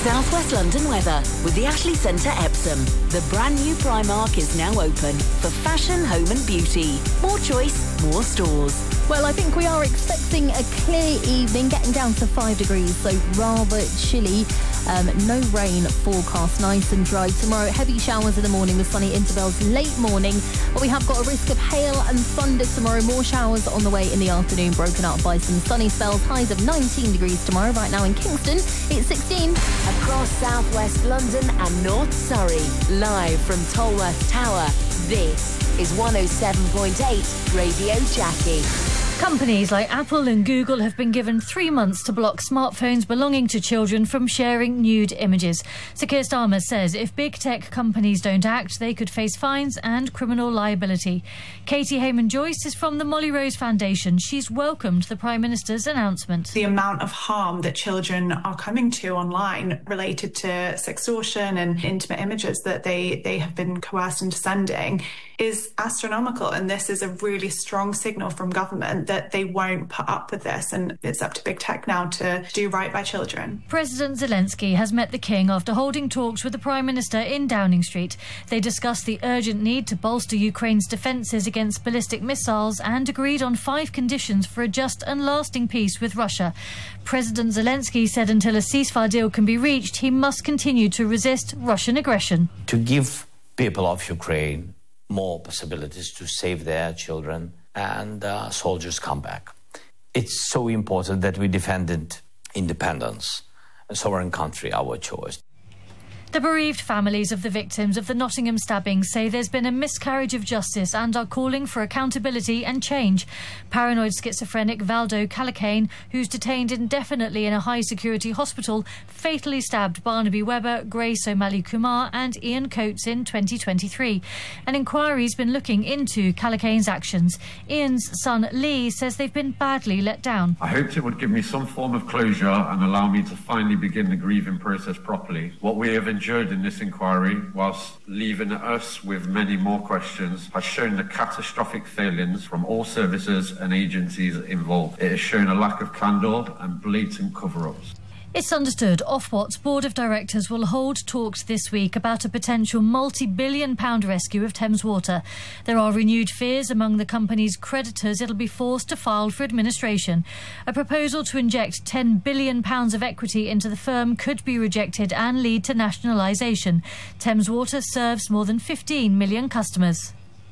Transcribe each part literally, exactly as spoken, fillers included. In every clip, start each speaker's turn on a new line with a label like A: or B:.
A: South West London weather with the Ashley Centre Epsom. The brand new Primark is now open for fashion, home and beauty. More choice, more stores.
B: Well, I think we are expecting a clear evening, getting down to five degrees, so rather chilly. Um, no rain forecast, nice and dry. Tomorrow, heavy showers in the morning with sunny intervals late morning. But we have got a risk of hail and thunder tomorrow. More showers on the way in the afternoon, broken up by some sunny spells. Highs of nineteen degrees tomorrow. Right now in Kingston, it's sixteen.
A: Across South West London and North Surrey, live from Tolworth Tower, this is one oh seven point eight Radio Jackie.
C: Companies like Apple and Google have been given three months to block smartphones belonging to children from sharing nude images. Sir Keir Starmer says if big tech companies don't act, they could face fines and criminal liability. Katie Hayman-Joyce is from the Molly Rose Foundation. She's welcomed the Prime Minister's announcement.
D: The amount of harm that children are coming to online related to sextortion and intimate images that they, they have been coerced into sending is astronomical, and this is a really strong signal from government that they won't put up with this, and it's up to big tech now to do right by children.
C: President Zelensky has met the King after holding talks with the Prime Minister in Downing Street. They discussed the urgent need to bolster Ukraine's defences against ballistic missiles and agreed on five conditions for a just and lasting peace with Russia. President Zelensky said until a ceasefire deal can be reached, he must continue to resist Russian aggression.
E: To give people of Ukraine more possibilities to save their children and uh, soldiers come back. It's so important that we defended independence, a sovereign country, our choice.
C: The bereaved families of the victims of the Nottingham stabbings say there's been a miscarriage of justice and are calling for accountability and change. Paranoid schizophrenic Valdo Calacane, who's detained indefinitely in a high-security hospital, fatally stabbed Barnaby Webber, Grace O'Malley Kumar and Ian Coates in twenty twenty-three. An inquiry's been looking into Calacane's actions. Ian's son Lee says they've been badly let down.
F: I hoped it would give me some form of closure and allow me to finally begin the grieving process properly. What we have endured in this inquiry, whilst leaving us with many more questions, has shown the catastrophic failings from all services and agencies involved. It has shown a lack of candour and blatant cover-ups.
C: It's understood Ofwat's Board of Directors will hold talks this week about a potential multi-billion pound rescue of Thames Water. There are renewed fears among the company's creditors it'll be forced to file for administration. A proposal to inject ten billion pounds of equity into the firm could be rejected and lead to nationalisation. Thames Water serves more than fifteen million customers.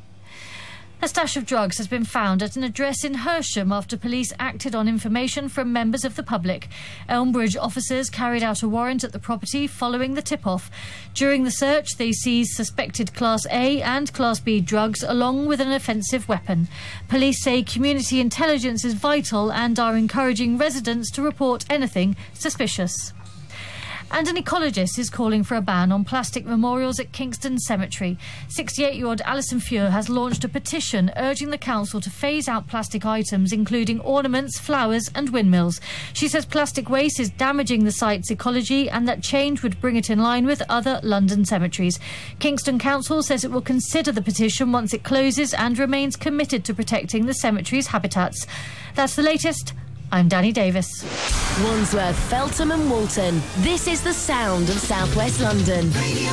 C: A stash of drugs has been found at an address in Hersham after police acted on information from members of the public. Elmbridge officers carried out a warrant at the property following the tip-off. During the search, they seized suspected Class A and Class B drugs along with an offensive weapon. Police say community intelligence is vital and are encouraging residents to report anything suspicious. And an ecologist is calling for a ban on plastic memorials at Kingston Cemetery. sixty-eight-year-old Alison Fure has launched a petition urging the council to phase out plastic items, including ornaments, flowers and windmills. She says plastic waste is damaging the site's ecology and that change would bring it in line with other London cemeteries. Kingston Council says it will consider the petition once it closes and remains committed to protecting the cemetery's habitats. That's the latest. I'm Danny Davis.
A: Wandsworth, Feltham and Walton. This is the sound of South West London. Radio